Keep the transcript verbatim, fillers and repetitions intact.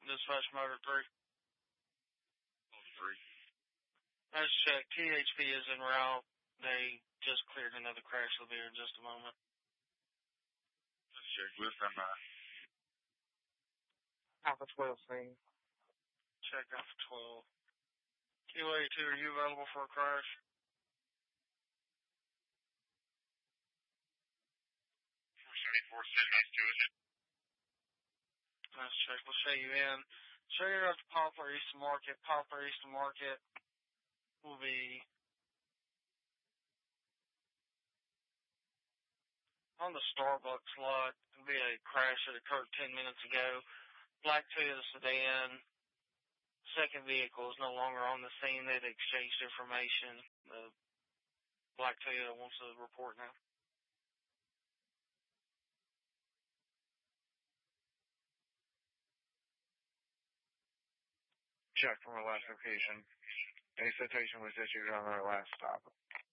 Dispatch Motor three. Three. Let's check. T H P is en route. They just cleared another crash. They'll be here in just a moment. Let's check. Lift on that. Alpha twelve scene. Check Alpha twelve. Q A two, are you available for a crash? four seventy-four, send next to it. Let's check. We'll show you in. Show you up to Poplar Eastern Market. Poplar Eastern Market will be on the Starbucks lot. It'll be a crash that occurred ten minutes ago. Black Toyota sedan. Second vehicle is no longer on the scene. They've exchanged information. The Black Toyota wants to report now. Check from our last location. A citation was issued on our last stop.